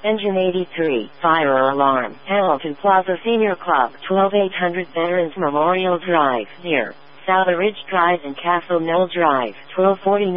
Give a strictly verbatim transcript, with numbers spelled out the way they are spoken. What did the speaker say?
Engine eighty-three, fire alarm. Hamilton Plaza Senior Club, twelve eight hundred Veterans Memorial Drive, near Souther Ridge Drive and Castle Knoll Drive, twelve forty